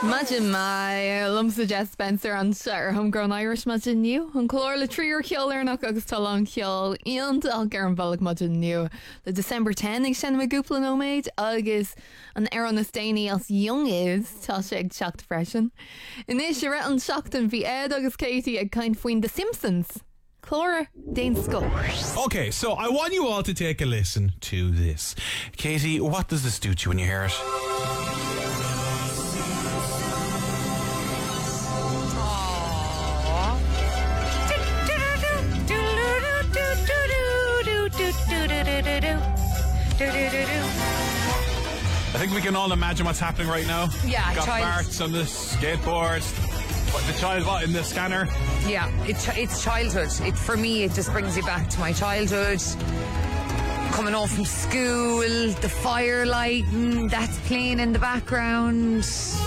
Imagine my lumsa Jess Spencer an seir homegrown Irish imagine you an chlór le tríor ceol arnach agus tá an ceol íon al gar an bhealach imagine you le December 10 ag sin me gúpla nóméid agus an Aaron Estéine as young is tá sé ag seacht freisin. Inis sé an seachtain bhí Ed agus Katie ag caint faoin The Simpsons. Chlóra Dane Skull. Okay, so I want you all to take a listen to this. Katie, what does this do to you when you hear it? I think we can all imagine what's happening right now. Yeah, got Bart's on the skateboard. What, the child what in the scanner? Yeah, it's childhood. For me, it just brings you back to my childhood. Coming home from school, the fire lighting, that's playing in the background.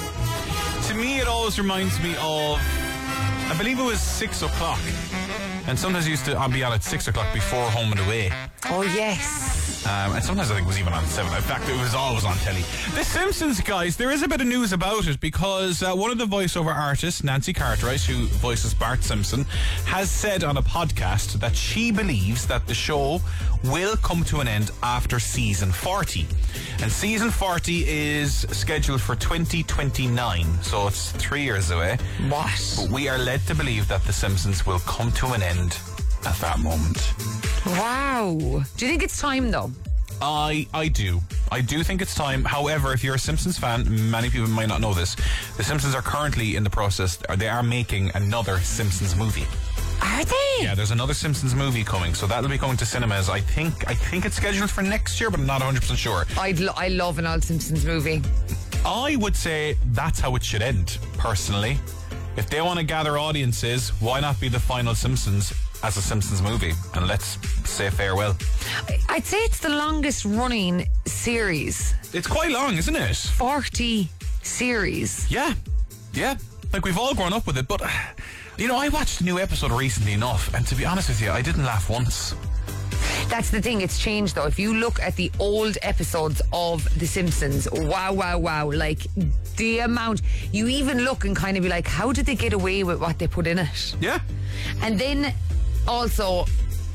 To me, it always reminds me of, I believe it was 6 o'clock. And sometimes I used to be on at 6 o'clock before Home and Away. Oh, yes. And sometimes I think it was even on 7. In fact, it was always on telly. The Simpsons, guys, there is a bit of news about it because one of the voiceover artists, Nancy Cartwright, who voices Bart Simpson, has said on a podcast that she believes that the show will come to an end after season 40. And season 40 is scheduled for 2029, so it's 3 years away. What? But we are led to believe that The Simpsons will come to an end at that moment. Wow. Do you think it's time, though? I do. I do think it's time. However, if you're a Simpsons fan, many people might not know this. The Simpsons are currently in the process, or they are making another Simpsons movie. Are they? Yeah, there's another Simpsons movie coming, so that'll be coming to cinemas. I think it's scheduled for next year, but I'm not 100% sure. I love an old Simpsons movie. I would say that's how it should end, personally. If they want to gather audiences, why not be the final Simpsons as a Simpsons movie? And let's say farewell. I'd say it's the longest running series. It's quite long, isn't it? 40 series. Yeah. Like, we've all grown up with it, but, you know, I watched a new episode recently enough, and to be honest with you, I didn't laugh once. That's the thing, it's changed though. If you look at the old episodes of The Simpsons, wow. Like, the amount, you even look and kind of be like, how did they get away with what they put in it? Yeah. And then also,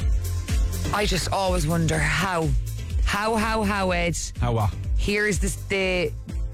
I just always wonder how, Ed? How what? Here's this, the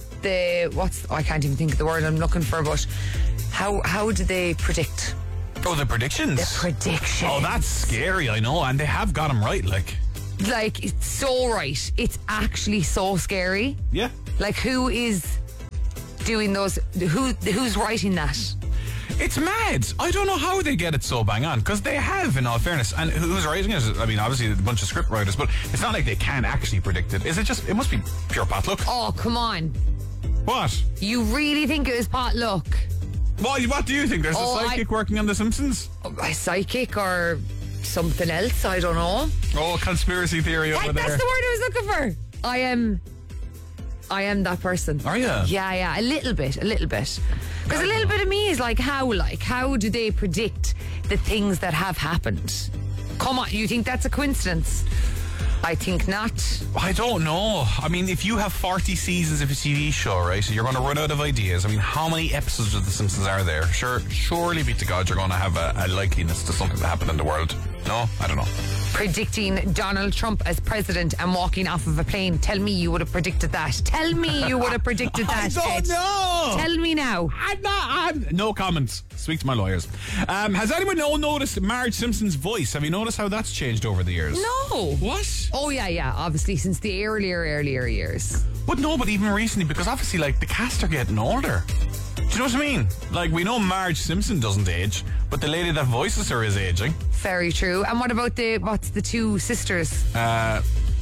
I can't even think of the word I'm looking for, but how do they predict? Oh, the predictions? The predictions. Oh, that's scary, I know, and they have got them right, like. Like, it's so right. It's actually so scary. Yeah. Like, who is doing those? Who's writing that? It's mad. I don't know how they get it so bang on, because they have, in all fairness. And who's writing it? I mean, obviously, a bunch of script writers, but it's not like they can actually predict it. Is it just, it must be pure potluck? Oh, come on. What? You really think it was potluck? What do you think? There's a psychic working on The Simpsons? A psychic or something else? I don't know. Oh, conspiracy theory over there. That's the word I was looking for. I am that person. Are you? Yeah, a little bit. Because a little bit of me is like, how do they predict the things that have happened? Come on, you think that's a coincidence? I think not. I don't know. I mean, if you have 40 seasons of a TV show, right, you're going to run out of ideas. I mean, how many episodes of The Simpsons are there? Surely be to God you're going to have a likeliness to something to happen in the world. No? I don't know. Predicting Donald Trump as president and walking off of a plane. Tell me you would have predicted that. Tell me you would have predicted that. I don't know. Tell me now. I'm no comments. Speak to my lawyers. Has anyone noticed Marge Simpson's voice? Have you noticed how that's changed over the years? No. What? Oh, yeah. Obviously, since the earlier years. But no, but even recently, because obviously, like, the cast are getting older. Do you know what I mean? Like, we know Marge Simpson doesn't age, but the lady that voices her is aging. Very true. And what about what's the two sisters? No,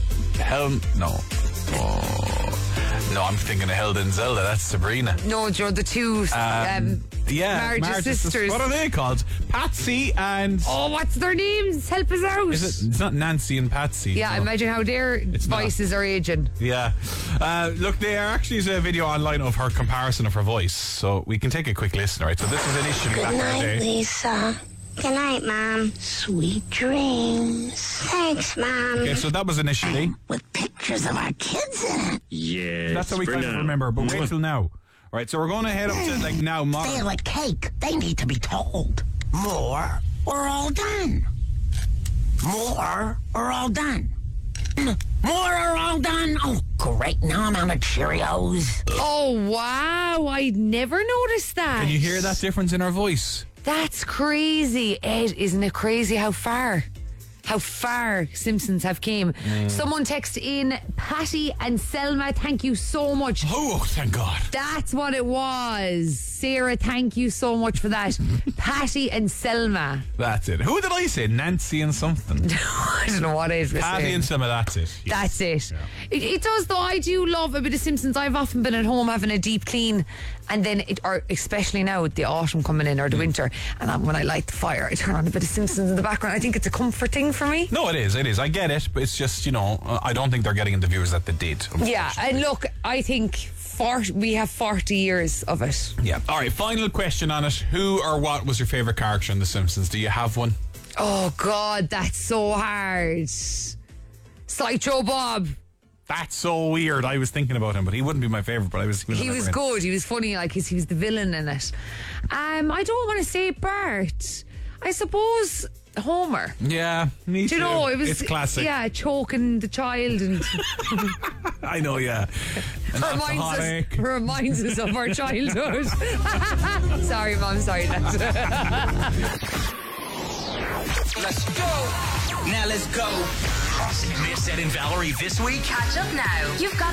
I'm thinking of Hilda and Zelda. That's Sabrina. No, Joe, the two Marge's sisters. What are they called? Patsy and... Oh, what's their names? Help us out. It's not Nancy and Patsy. Yeah, so imagine how their voices are aging. Yeah. Look, there actually is a video online of her comparison of her voice, so we can take a quick listen, right? So this is initially back in the day. Good night, Lisa. Good night, Mom. Sweet dreams. Thanks, Mom. Okay, so that was initially. With pictures of our kids in it. Yes. That's how we kind of remember, but wait till now. Right, so we're going to head up to like now. Stale at cake. They need to be told. More or all done. More or all done. More or all done. Oh, great. Now I'm out of Cheerios. Oh, wow. I'd never noticed that. Can you hear that difference in our voice? That's crazy. Ed, isn't it crazy how far Simpsons have came? Someone text in, Patty and Selma, thank you so much. Oh, thank God. That's what it was. Sarah, thank you so much for that. Patty and Selma. That's it. Who did I say? Nancy and something. I don't know what it is. Patty and Selma, that's it. Yes. That's it. Yeah. It does, though. I do love a bit of Simpsons. I've often been at home having a deep clean, and then or especially now with the autumn coming in or the winter, and when I light the fire, I turn on a bit of Simpsons in the background. I think it's a comfort thing for me. No, it is. I get it, but it's just, I don't think they're getting the viewers that they did. Yeah, and look, I think we have 40 years of it. Yeah. All right, final question on it. Who or what was your favourite character in The Simpsons? Do you have one? Oh, God, that's so hard. Sideshow Bob. That's so weird. I was thinking about him, but he wouldn't be my favourite, but He was good. He was funny, like, he was the villain in it. I don't want to say Bart. I suppose Homer. Yeah, me too. Do you know, it was... It's classic. Yeah, choking the child and... I know, yeah. reminds us of our childhood. Sorry, Mom. Sorry, Dad. Let's go. Now let's go. Miss Ed and Valerie this week. Catch up now. You've got